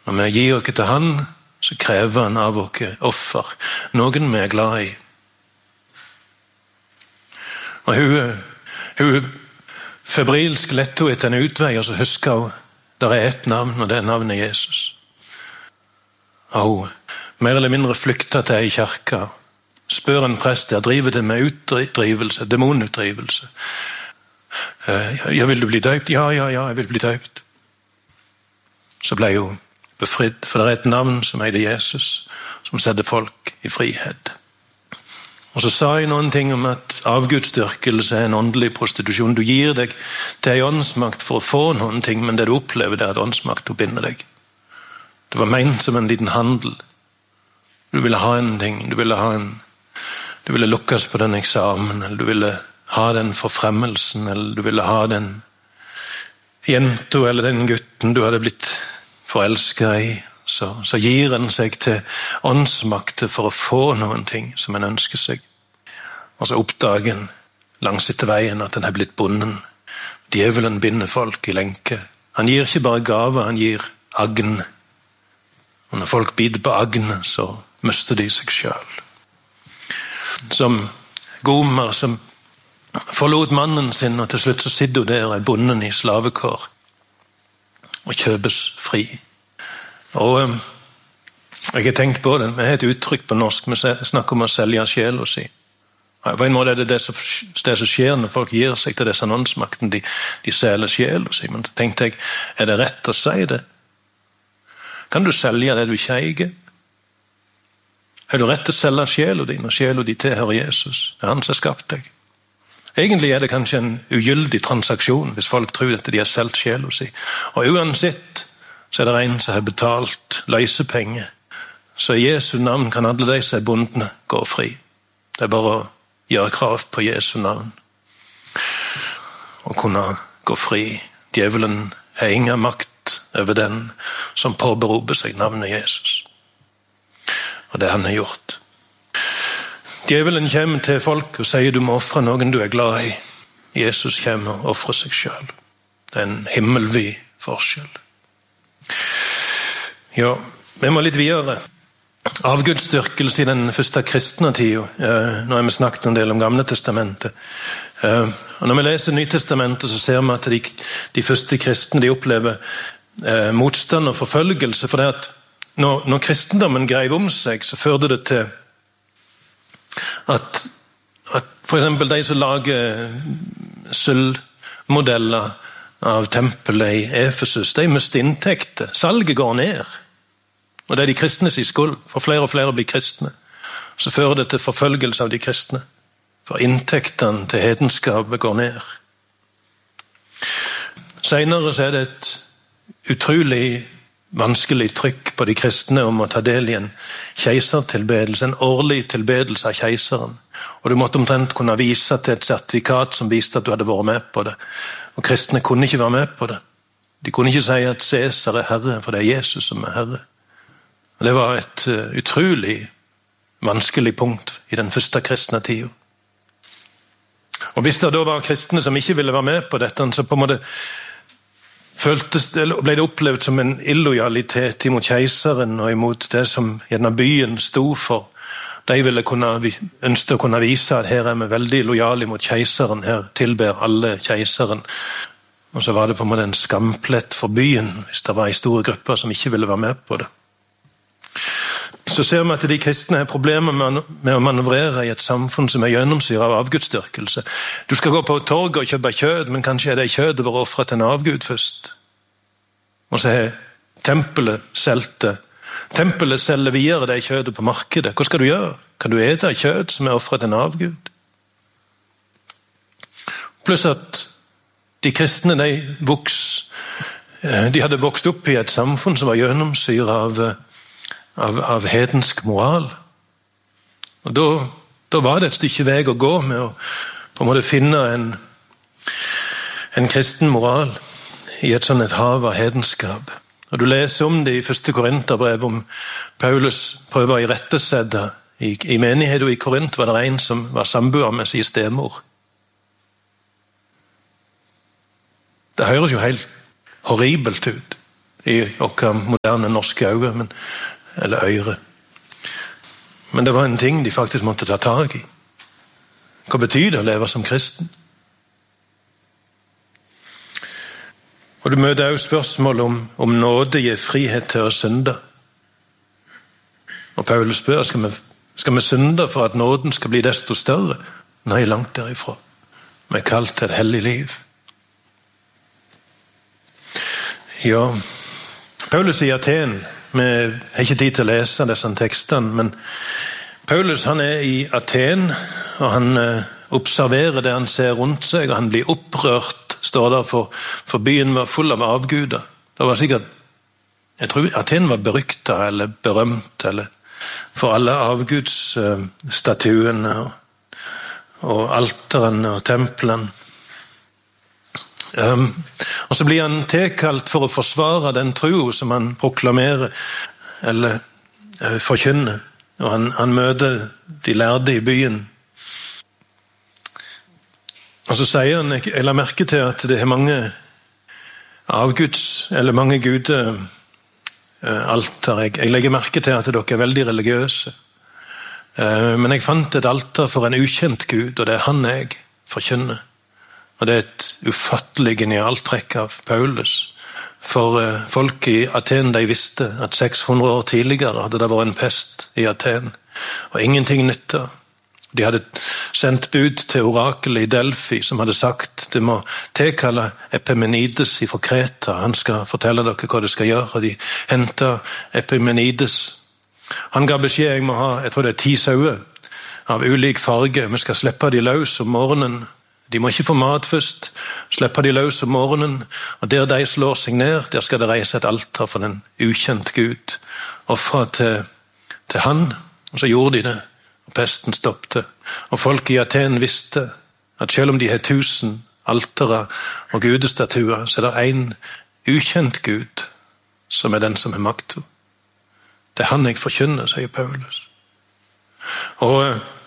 Når vi gir oss til han, så krever han av oss offer, noen vi glad i. Og hun febrilsk lette hun etter en utvei, og så husker hun, der et navn, og det navnet Jesus. Og hun mer eller mindre flykta til ei kirke, spør en prest der, driver det med utdrivelse, demonutdrivelse. Ja, vil du bli døpt? Ja, jeg vil bli døpt. Så ble hun befridd, for det et navn som heter Jesus, som setter folk i frihet. Og så sa jeg noen ting om at avgudsdyrkelse en åndelig prostitusjon. Du gir deg til en åndsmakt for å få noen ting, men det du opplever det at åndsmakt binder deg. Det var ment som en liten handel. Du ville ha en ting, du ville lukkes på den eksamen, eller du ville ha den forfremmelsen, eller du ville ha den jenta eller den gutten du hadde blitt forelsket i. Så gir en seg til åndsmakter for å få noen ting som en ønsker seg. Og så oppdager en langs etter veien at en har blitt bonden. Djevelen binder folk i lenke. Han gir ikke bare gaver, han gir agn. Og når folk biter på agnet, så mister de seg selv. Som Gomer som forlot mannen sin, og til slutt så sitter hun der og bonden i slavekår og kjøpes fri. Og jeg har tenkt på det, vi har et uttrykk på norsk, vi snakker om å selge sjela si. På en måte er det som skjer når folk gir seg til disse åndsmakten, de selger sjela si. Men tenkte jeg, er det rett å si det? Kan du selge det du ikke eier? Har du rett til å selge sjela di når sjela di tilhører Jesus? Det er han som har skapt deg. Egentlig er det kanskje en ugyldig transaksjon hvis folk tror at de har solgt sjela si. Og uansett så er det en som har betalt løsepenger. Så i Jesu navn kan alle de som er bundne gå fri. Det er bare å gjøre krav på Jesu navn og kunne gå fri. Djevelen har ingen makt over den som påberoper seg navnet Jesus. Og det han har gjort. Djevelen kommer til folk og sier du må offre noen du er glad i. Jesus kommer og offrer seg selv. Det er en himmelvid forskjell. Ja, vi må litt videre. Avgudsdyrkelse i den første kristne tiden. Nå har vi snakket en del om Gamle testamentet. Og når vi leser Nytestamentet så ser vi at de første kristne de opplever motstand og forfølgelse, for det at når kristendommen grev om seg, så førte det til at for eksempel de som lager sølvmodeller av tempelet i Efesus, de mister inntekter. Salget går ned. Og det er de kristne sin skyld, for flere og flere blir kristne. Så fører det til forfølgelse av de kristne, for inntektene til hedenskapet går ned. Senere så er det et utrolig vanskelig trykk på de kristne om å ta del i en keisertilbedelse, en årlig tilbedelse av keiseren. Og du måtte omtrent kunne vise til et sertifikat som viste at du hadde vært med på det. Og kristne kunne ikke være med på det. De kunne ikke si at Cæsar er herre, for det er Jesus som er herre. Og det var et utrolig vanskelig punkt i den første kristne tiden. Og hvis det da var kristne som ikke ville være med på dette, så på en måte ble det opplevd som en illojalitet imot keiseren og imot det som gjerne byen stod for. De ville ønske å kunne vise at her er vi veldig lojale mot keiseren, her tilber alle keiseren. Og så var det på en måte en skamplett for byen hvis det var en stor gruppe som ikke ville være med på det. Så ser vi at de kristne har problemer med å manøvrere i et samfunn som er gjennomsyret av avgudsdyrkelse. Du skal gå på torget og kjøpe kjød, men kanskje er det kjødet vært offret til en avgud først. Og så har tempelet solgt det. Tempelet selger videre det kjødet på markedet. Hva skal du gjøre? Kan du ete kjød som er offret til en avgud? Pluss at de kristne de hadde vokst opp i et samfunn som var gjennomsyret av hedensk moral. Og da var det et stykke vei å gå med å på en måte finne en kristen moral i et sånt et hav av hedenskap. Og du leser om det i 1. Korinterbrev, om Paulus prøver å irettesette. I menigheten i Korint var det en som var samboer med sin stemor. Det høres jo helt horribelt ut. i okka moderne norske øyne, eller øyre. Men det var en ting de faktisk måtte ta tag i. Hva betyr det å leve som kristen? Og du møter også spørsmål om nåde gir frihet til å synde. Og Paulus spør, skal vi synde for at nåden skal bli desto større? Nei, langt derifra. Vi er kalt til et hellig liv. Ja, Paulus i Aten, vi har ikke tid til å lese disse tekstene, men Paulus han er i Aten, og han observerer det han ser rundt seg, og han blir opprørt, står der, for byen var full av avguder. Det var sikkert, jeg tror Aten var beryktet eller berømt, eller for alle avgudsstatuene og alteren og tempelen. Og så blir han tilkalt for å forsvare den tro som han proklamerer eller forkynner. Og han møter de lærde i byen. Og så sier han, jeg la merke til at det er mange eller mange gudealter. Jeg legger merke til at dere er veldig religiøse. Men jeg fant et alter for en ukjent Gud, og det er han jeg forkynner. Og det er et ufattelig genialt trekk av Paulus. For folk i Aten, de visste at 600 år tidligere hadde det vært en pest i Aten, og ingenting nytta. De hadde sendt bud til orakelet i Delfi, som hadde sagt, det må tilkalle Epimenides fra Kreta, han skal fortelle dere hva det skal gjøre, og de hentet Epimenides. Han ga beskjed, jeg må ha, jeg tror det er 10 sauer, av ulik farge, vi skal slippe de løs om morgenen. De må ikke få mat først, slippe de løs om morgenen, og der de slår seg ned, der skal det reise et alter for den ukjent Gud. Offret til han, og så gjorde de det, og pesten stoppte. Og folk i Aten visste at selv om de har 1000 altere og gudestatuer, så er det en ukjent Gud som er den som er makten. Det er han jeg forkynner, sier Paulus. Og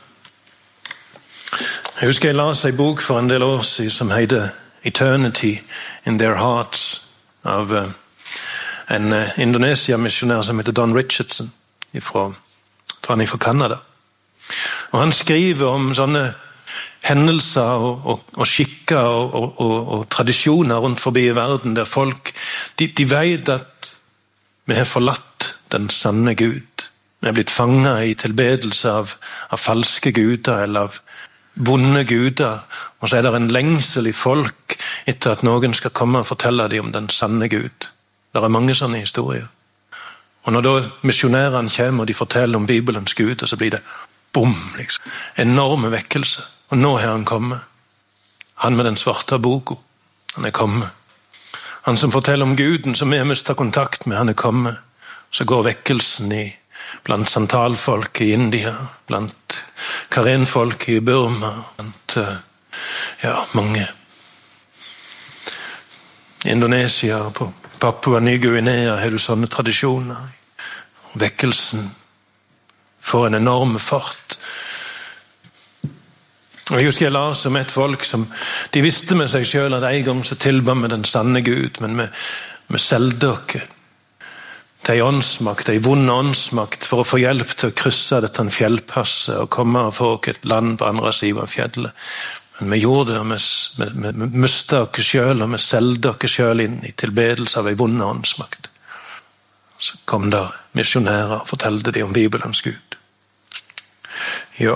jeg husker jeg las en bok for en del år siden som heter Eternity in Their Hearts, av en Indonesia-missionær som heter Don Richardson, fra Canada. Og han skriver om sånne hendelser og skikker og tradisjoner rundt forbi i verden, der folk, de vet at vi har forlatt den sanne Gud. Vi er blitt fanget i tilbedelse av falske guder, eller av vonde guder, og så er det en lengsel i folk etter at noen skal komme og fortelle dem om den sanne Gud. Det er mange sånne historier. Og når da misjonærene kommer og de forteller om Bibelens Gud, så blir det bom, liksom. Enorme vekkelse. Og nå har han kommet. Han med den svarte boka, han er kommet. Han som forteller om Guden som vi har mistet kontakt med, han er kommet. Så går vekkelsen blant santalfolk i India, blant karenfolk i Burma, blant mange. I Indonesia og på Papua Ny-Guinea har du sånne tradisjoner. Vekkelsen får en enorm fart. Og jeg husker jeg las om et folk som de visste med seg selv at en gang så tilba med den sanne Gud, men vi selgde dere til en åndsmakt, en vond åndsmakt, for å få hjelp til å krysse dette fjellpasset og komme og få et land på andre siden av fjellet. Men vi gjorde det, og vi mistet dere selv, og vi selgde dere selv inn i tilbedelse av en vond åndsmakt. Så kom der misjonærer og fortalte de om Bibelens Gud. Ja.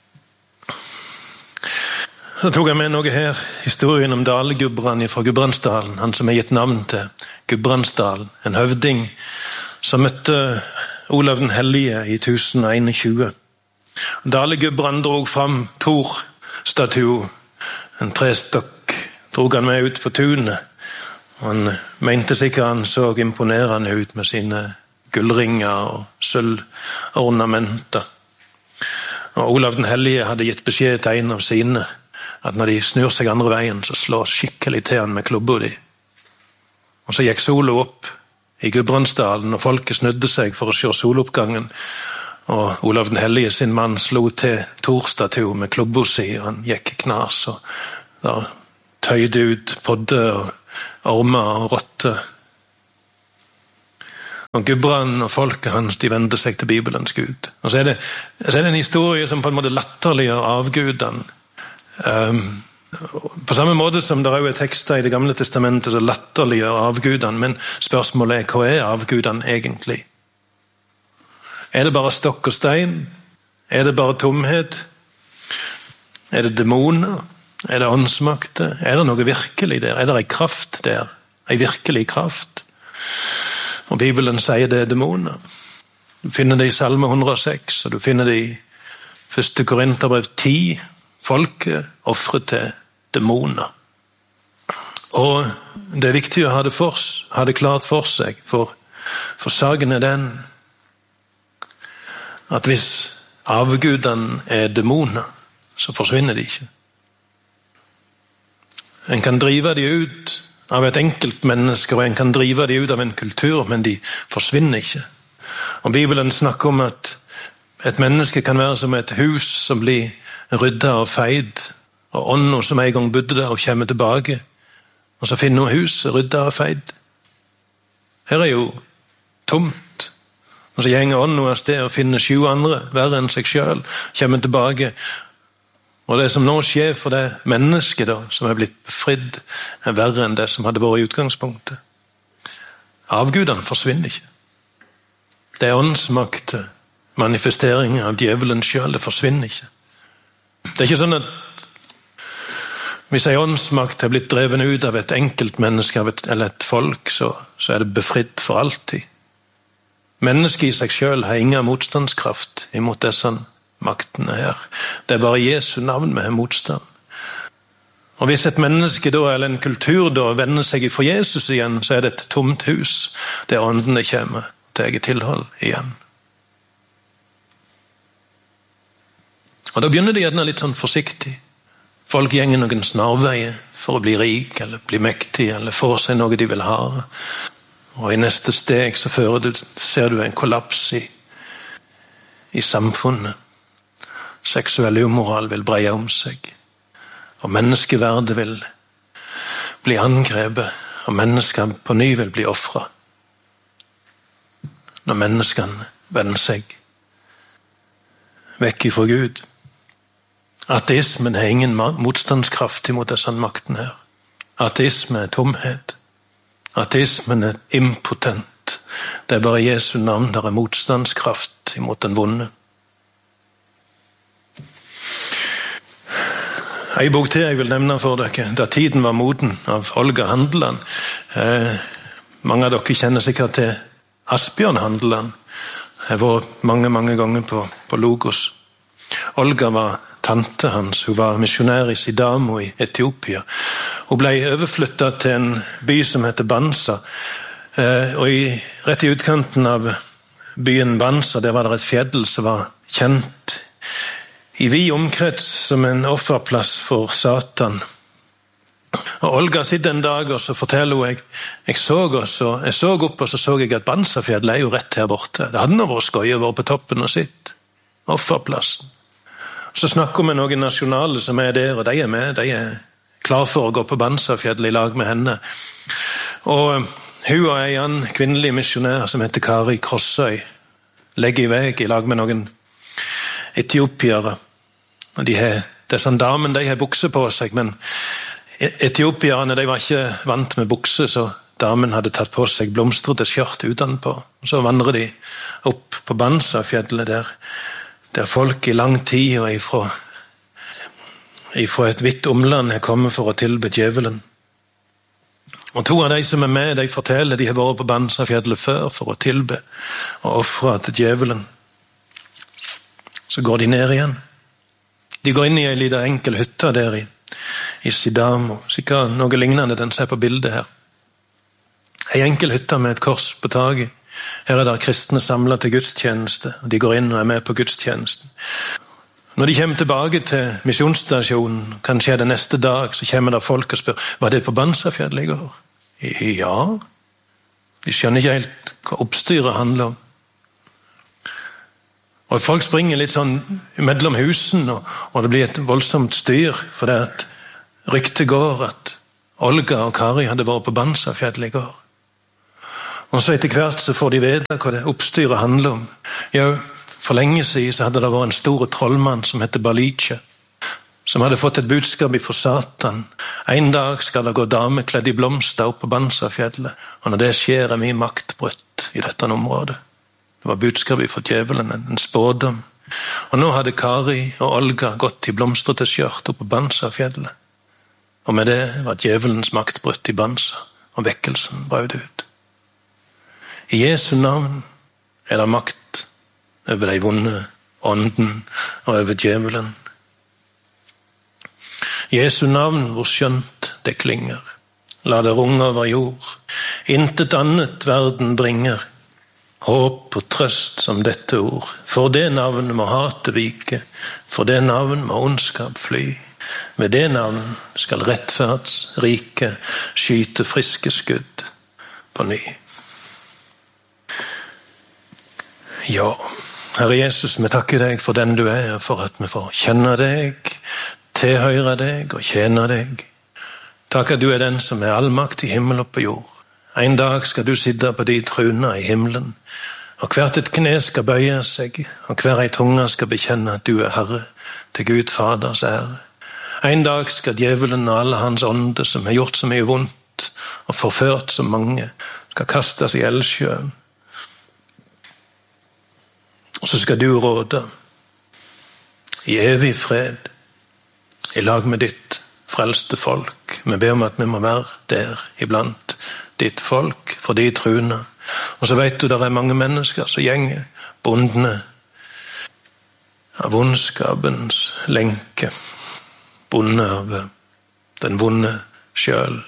Så tok jeg med noe her, historien om Dalegudbrand fra Gudbrandsdalen, han som har gitt navn til Gudbrandsdalen, en høvding som møtte Olav den Hellige i 1021. Dalegudbrand drog fram Thor-statue, en trestokk, drog han med ut på tunet. Han mente sikkert han så imponerende ut med sine gullringer og sølvornamenter. Og Olav den Hellige hadde gitt beskjed til en av sine, at når de snur seg andre veien, så slår skikkelig til han med klubba di. Og så gikk sola opp i Gudbrandsdalen, og folket snudde seg for å se soloppgangen. Og Olav den Hellige sin mann slo til Thor-statue med klubba si, og han gikk i knas, og da tøyde ut podde og ormer og rotter. Og Gudbrand og folket hans, de vendte seg til Bibelens Gud. Og så er det en historie som på en måte latterliggjør avgudene. På samme måte som det er tekster i Det gamle testamentet som latterliggjør avgudene, men spørsmålet er, hva er avgudene egentlig? Er det bare stokk og stein? Er det bare tomhet? Er det demoner? Er det åndsmakter? Er det noe virkelig der? Er det en kraft der? En virkelig kraft? Og Bibelen sier det er demoner. Du finner det i Salme 106, og du finner det i 1. Korinterbrev 10. Folket offrer til demoner. Og det er viktig å ha det klart for seg, for saken er den at hvis avgudene er demoner, så forsvinner de ikke. En kan drive de ut av et enkelt menneske, og en kan drive de ut av en kultur, men de forsvinner ikke. Og Bibelen snakker om at et menneske kan være som et hus som blir ryddet og feid, og ånden som en gang bodde der og kommer tilbake, og så finner hun huset ryddet og feid. Her er jo tomt, og så gjenger ånden av sted og finner 7 andre, verre enn seg selv, kommer tilbake. Og det som nå skjer for det mennesket da, som er blitt befridd, er verre enn det som hadde vært i utgangspunktet. Avgudene forsvinner ikke. Det er åndsmakt, manifestering av djevelen selv, det forsvinner ikke. Det er ikke sånn at hvis en åndsmakt er blitt dreven ut av et enkelt menneske eller et folk, så er det befridd for alltid. Mennesket i seg selv har ingen motstandskraft imot disse maktene her. Det er bare Jesu navn vi har motstand. Og hvis et menneske da, eller en kultur da, vender seg fra Jesus igjen, så er det et tomt hus der åndene kommer til eget tilhold igjen. Og da begynner de gjerne litt sånn forsiktig. Folk gjenger noen snarveier for å bli rik, eller bli mektig, eller få seg noe de vil ha. Og i neste steg så ser du en kollaps i samfunnet. Seksuell umoral vil breie om seg, og menneskeverdet vil bli angrepet, og mennesker på ny vil bli offret. Når menneskene vender seg vekk ifra Gud. Ateismen har ingen motstandskraft imot disse maktene her. Ateisme er tomhet. Ateismen er impotent. Det er bare Jesu navn der er motstandskraft imot den vonde. En bok til jeg vil nevne for dere, Da tiden var moden, av Olga Handeland. Mange av dere kjenner sikkert til Asbjørn Handeland. Jeg har vært mange ganger på Logos. Olga var tante hans, hun var misjonær i Sidamo i Etiopia. Hun ble overflyttet til en by som heter Bansa, og rett i utkanten av byen Bansa, der var det et fjell som var kjent i vid omkrets som en offerplass for Satan. Og Olga sitter en dag og så forteller hun, jeg så opp og så jeg at Bansafjellet er jo rett her borte. Det hadde nå vært skøy å være på toppen og sitt. Offerplassen. Så snakker vi med noen nasjonale som er der, og de er med. De er klar for å gå på Bansafjellet i lag med henne. Og hun og en annen kvinnelig misjonær som heter Kari Krossøy legger i vei i lag med noen etiopiere. Og disse damene, de har bukser på seg, men etiopierne, de var ikke vant med bukser, så damen hadde tatt på seg blomstrete skjørt utenpå. Og så vandrer de opp på Bansafjellet der folk i lang tid og ifra et vidt omland har kommet for å tilbe djevelen. Og 2 av de som er med, de forteller de har vært på Bansafjellet før for å tilbe og offre til djevelen. Så går de ned igjen. De går inn i en liten enkel hytte der i Sidamo. Sikkert noe lignende den ser på bildet her. En enkel hytte med et kors på taket. Her er det kristne samlet til gudstjeneste, og de går inn og er med på gudstjenesten. Når de kommer tilbake til misjonsstasjonen, kanskje er det neste dag, så kommer det folk og spør, var det på Bansafjellet i går? Ja. De skjønner ikke helt hva oppstyret handler om. Og folk springer litt sånn mellom husen, og det blir et voldsomt styr, for det at ryktet går at Olga og Kari hadde vært på Bansafjellet i går. Og så etter hvert så får de vite hva det oppstyret handler om. Ja, for lenge siden så hadde det vært en stor trollmann som heter Balice, som hadde fått et budskap fra Satan. En dag skal det gå dame kledd i blomster opp på Bansafjellet, og når det skjer er min makt brutt i dette området. Det var budskapet fra djevelen, en spådom. Og nå hadde Kari og Olga gått i blomstrete skjørt opp på Bansafjellet. Og med det var djevelens makt brutt i Bansa, og vekkelsen brøt ut. I Jesu navn er det makt over de vonde ånden og over djevelen. Jesu navn, hvor skjønt det klinger. La det runge over jord. Intet annet verden bringer. Håp og trøst som dette ord. For det navn må hatet vike. For det navn må ondskap fly. Med det navn skal rettferds rike skyte friske skudd på ny. Ja, Herre Jesus, vi takker deg for den du er, og for at vi får kjenne deg, tilhøre deg og tjene deg. Takk at du er den som er allmakt i himmel og på jord. En dag skal du sitte på de trona i himmelen, og hvert et kne skal bøye seg, og hver ei tunge skal bekjenne at du er Herre, til Gud Faders ære. En dag skal djevelen og alle hans ånder som har gjort så mye vondt og forført så mange, skal kastes i eldsjøen. Og så skal du råde i evig fred i lag med ditt frelste folk. Vi ber om at vi må være der iblant ditt folk, for de truna. Og så vet du, det er mange mennesker som gjenger bundne av ondskapens lenke, bundet av den vonde sjøl,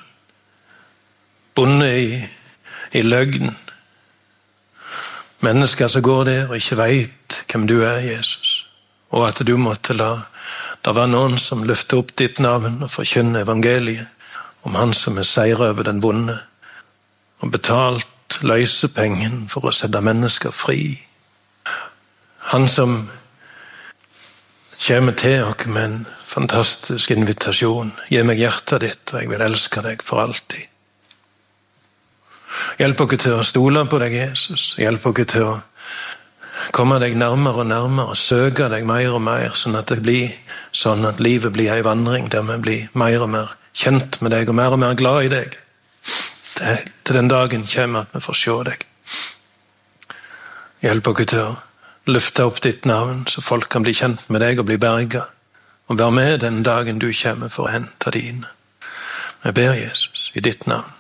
bundet i løgn. Mennesker som går der og ikke vet hvem du er, Jesus. Og at du måtte la det være noen som løfter opp ditt navn og forkynner evangeliet om han som er seiret over den vonde og betalt løsepengen for å sette mennesker fri. Han som kommer til oss med en fantastisk invitasjon. Gi meg hjertet ditt, og jeg vil elske deg for alltid. Hjelp oss til å stole på deg, Jesus. Hjelp oss til å komme deg nærmere og nærmere, og søke deg mer og mer, sånn at det blir sånn at livet blir en vandring, der vi blir mer og mer kjent med deg, og mer glad i deg. Til den dagen kommer at vi får se deg. Hjelp oss til å løfte opp ditt navn, så folk kan bli kjent med deg og bli berget, og være med den dagen du kommer for å hente dine. Jeg ber Jesus i ditt navn.